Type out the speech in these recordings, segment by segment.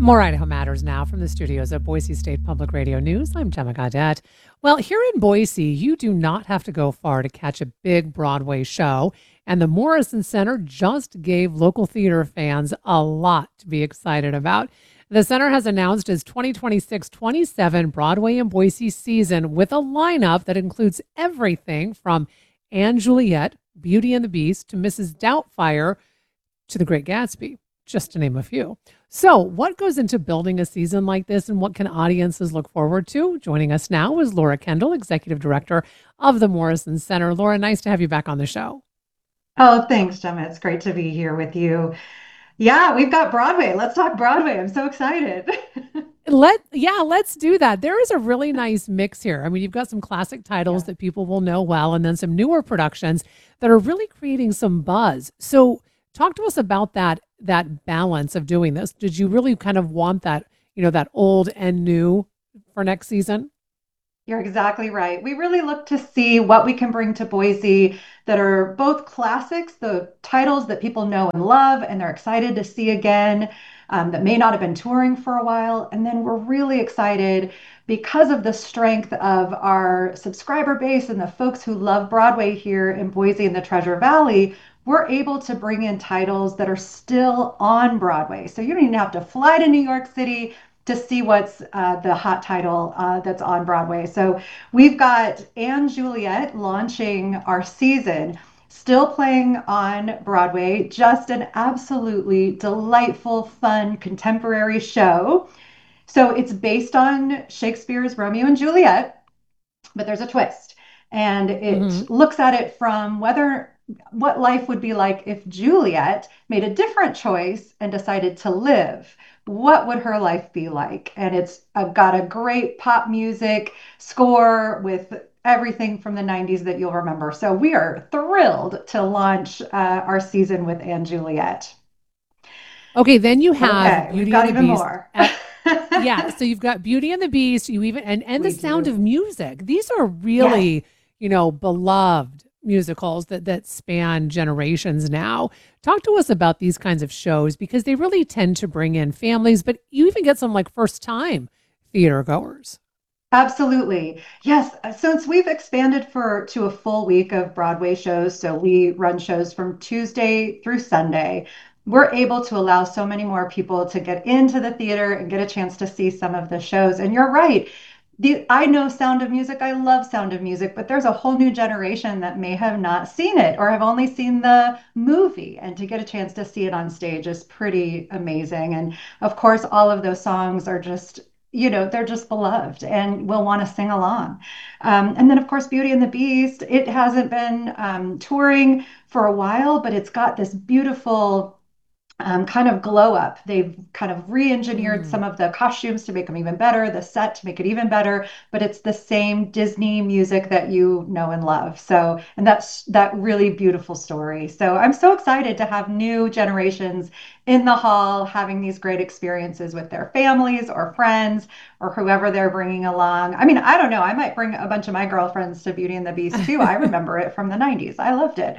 More Idaho Matters now from the studios of Boise State Public Radio News. I'm Gemma Gaudette. Well, here in Boise, you do not have to go far to catch a big Broadway show. And the Morrison Center just gave local theater fans a lot to be excited about. The center has announced its 2026-27 Broadway in Boise season with a lineup that includes everything from & Juliet, Beauty and the Beast, to Mrs. Doubtfire, to The Great Gatsby, just to name a few. So what goes into building a season like this, and what can audiences look forward to? Joining us now is Laura Kendall, Executive Director of the Morrison Center. Laura, nice to have you back on the show. Oh, thanks, Gemma. It's great to be here with you. Yeah, we've got Broadway. Let's talk Broadway. I'm so excited. Let's do that. There is a really nice mix here. I mean, you've got some classic titles Yeah. that people will know well, and then some newer productions that are really creating some buzz. So talk to us about that balance of doing this. Did you really kind of want that old and new for next season? You're exactly right. We really look to see what we can bring to Boise that are both classics, the titles that people know and love, and they're excited to see again, that may not have been touring for a while. And then we're really excited because of the strength of our subscriber base and the folks who love Broadway here in Boise and the Treasure Valley. We're able to bring in titles that are still on Broadway. So you don't even have to fly to New York City to see what's the hot title that's on Broadway. So we've got & Juliet launching our season, still playing on Broadway, just an absolutely delightful, fun, contemporary show. So it's based on Shakespeare's Romeo and Juliet, but there's a twist. And it Hmm. looks at it from whether what life would be like if Juliet made a different choice and decided to live. What would her life be like? And it's got a great pop music score with everything from the 90s that you'll remember. So we are thrilled to launch our season with & Juliet. Okay, then you have Okay, we've Beauty got and the even Beast. more. Yeah, so you've got Beauty and the Beast, you even and The We Sound of do. Music. These are Yes. really, beloved musicals that span generations now. Talk to us about these kinds of shows because they really tend to bring in families, but you even get some like first time theater goers. Absolutely. Yes. Since we've expanded for to a full week of Broadway shows, so we run shows from Tuesday through Sunday, we're able to allow so many more people to get into the theater and get a chance to see some of the shows. And you're right. I know Sound of Music. I love Sound of Music, but there's a whole new generation that may have not seen it or have only seen the movie. And to get a chance to see it on stage is pretty amazing. And of course, all of those songs are just they're just beloved and we'll want to sing along. And then, of course, Beauty and the Beast, it hasn't been touring for a while, but it's got this beautiful kind of glow up. They've kind of re-engineered Mm. some of the costumes to make them even better, the set to make it even better, but it's the same Disney music that you know and love. So, and that's that really beautiful story. So I'm so excited to have new generations in the hall having these great experiences with their families or friends or whoever they're bringing along. I mean, I don't know. I might bring a bunch of my girlfriends to Beauty and the Beast too. I remember it from the 90s. I loved it.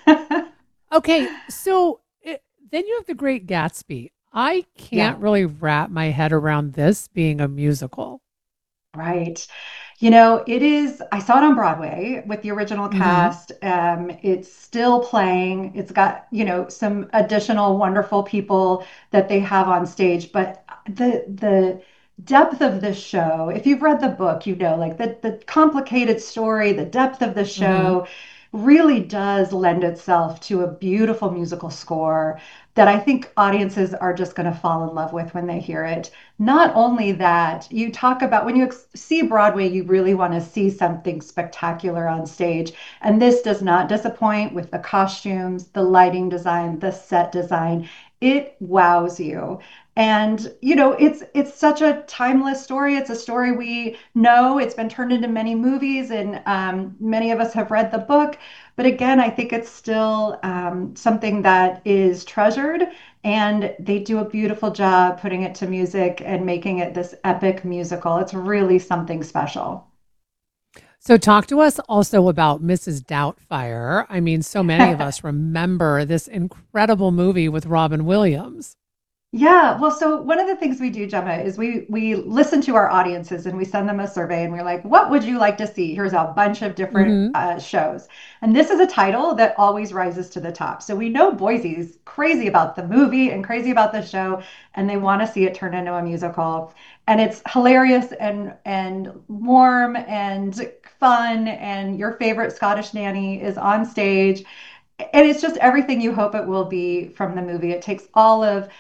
Okay, so then you have The Great Gatsby. I can't Yeah. really wrap my head around this being a musical. Right. It is, I saw it on Broadway with the original Hmm. cast. It's still playing. It's got, some additional wonderful people that they have on stage, but the depth of this show, if you've read the book, like the complicated story, the depth of the Hmm. show really does lend itself to a beautiful musical score that I think audiences are just going to fall in love with when they hear it. Not only that, you talk about when you see Broadway, you really want to see something spectacular on stage. And this does not disappoint with the costumes, the lighting design, the set design. It wows you. And it's such a timeless story. It's a story we know. It's been turned into many movies, and many of us have read the book. But again, I think it's still something that is treasured and they do a beautiful job putting it to music and making it this epic musical. It's really something special. So talk to us also about Mrs. Doubtfire. I mean, so many of us remember this incredible movie with Robin Williams. Yeah, well, so one of the things we do, Gemma, is we listen to our audiences and we send them a survey and we're like, what would you like to see? Here's a bunch of different Hmm. shows. And this is a title that always rises to the top. So we know Boise's crazy about the movie and crazy about the show, and they want to see it turned into a musical. And it's hilarious and warm and fun, and your favorite Scottish nanny is on stage, and it's just everything you hope it will be from the movie. It takes all of,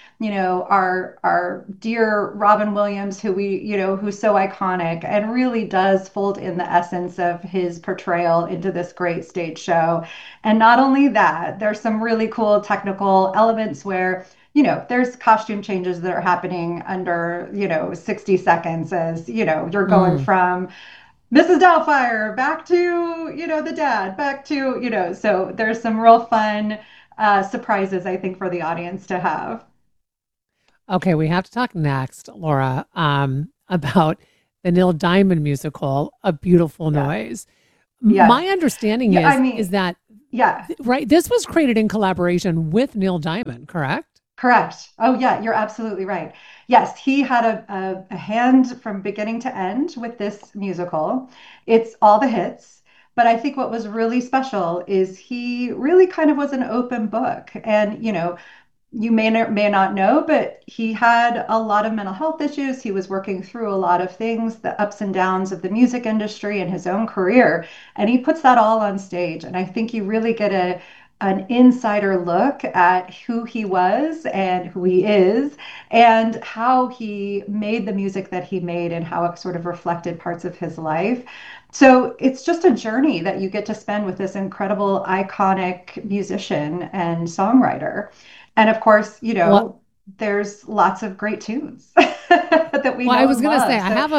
our dear Robin Williams, who who's so iconic, and really does fold in the essence of his portrayal into this great stage show. And not only that, there's some really cool technical elements where there's costume changes that are happening under, 60 seconds, as you're going Mm. from Mrs. Doubtfire back to, the dad, back to, so there's some real fun surprises, I think, for the audience to have. Okay, we have to talk next, Laura, about the Neil Diamond musical, A Beautiful Yeah. Noise. Yes. My understanding Yeah. I is mean, that yeah. right, this was created in collaboration with Neil Diamond, correct? Correct. Oh, yeah, you're absolutely right. Yes, he had a hand from beginning to end with this musical. It's all the hits. But I think what was really special is he really kind of was an open book. And, you may not know, but he had a lot of mental health issues. He was working through a lot of things, the ups and downs of the music industry and his own career. And he puts that all on stage. And I think you really get an insider look at who he was and who he is and how he made the music that he made and how it sort of reflected parts of his life. So it's just a journey that you get to spend with this incredible, iconic musician and songwriter. And of course, Well, there's lots of great tunes that we well, I know was and gonna say love. So,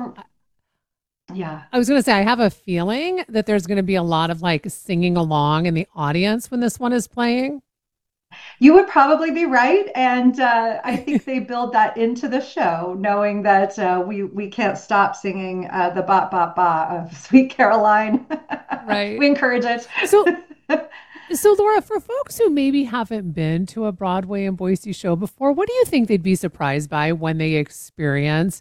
yeah, I was gonna say I have a feeling that there's gonna be a lot of like singing along in the audience when this one is playing. you would probably be right. And I think they build that into the show, knowing that we can't stop singing the ba ba ba of Sweet Caroline. Right. We encourage it. So So, Laura, for folks who maybe haven't been to a Broadway and Boise show before, what do you think they'd be surprised by when they experience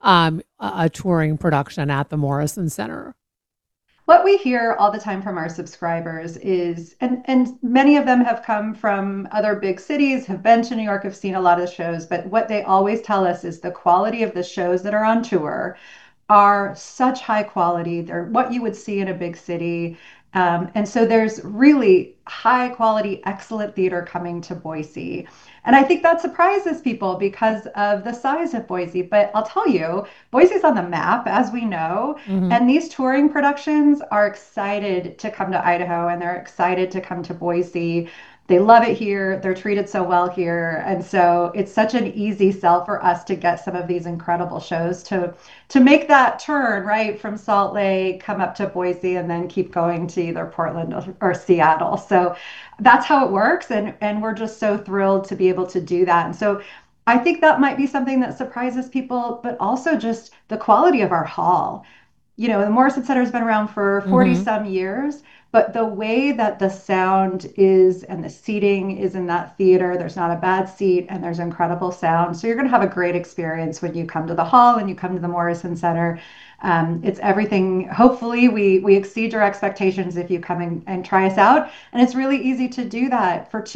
a touring production at the Morrison Center? What we hear all the time from our subscribers is, and many of them have come from other big cities, have been to New York, have seen a lot of the shows, but what they always tell us is the quality of the shows that are on tour are such high quality. They're what you would see in a big city. And so there's really high quality, excellent theater coming to Boise. And I think that surprises people because of the size of Boise. But I'll tell you, Boise's on the map, as we know. Hmm. And these touring productions are excited to come to Idaho and they're excited to come to Boise. They love it here. They're treated so well here. And so it's such an easy sell for us to get some of these incredible shows to make that turn, right, from Salt Lake, come up to Boise, and then keep going to either Portland or Seattle. So that's how it works. And we're just so thrilled to be able to do that. And so I think that might be something that surprises people, but also just the quality of our hall. The Morrison Center has been around for 40 Hmm. some years, but the way that the sound is and the seating is in that theater, there's not a bad seat and there's incredible sound. So you're going to have a great experience when you come to the hall and you come to the Morrison Center. It's everything. Hopefully, we exceed your expectations if you come and try us out. And it's really easy to do that. For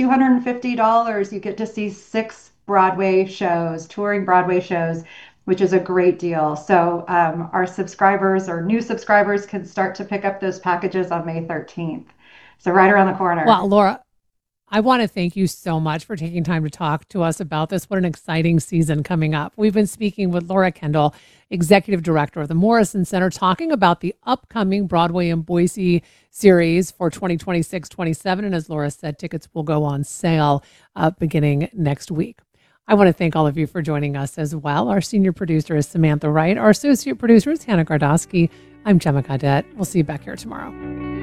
$250, you get to see 6 Broadway shows, touring Broadway shows, which is a great deal. So our subscribers or new subscribers can start to pick up those packages on May 13th. So right around the Well, corner. Laura, I want to thank you so much for taking time to talk to us about this. What an exciting season coming up. We've been speaking with Laura Kendall, Executive Director of the Morrison Center, talking about the upcoming Broadway and Boise series for 2026-27. And as Laura said, tickets will go on sale beginning next week. I want to thank all of you for joining us as well. Our senior producer is Samantha Wright. Our associate producer is Hannah Gardosky. I'm Gemma Cadet. We'll see you back here tomorrow.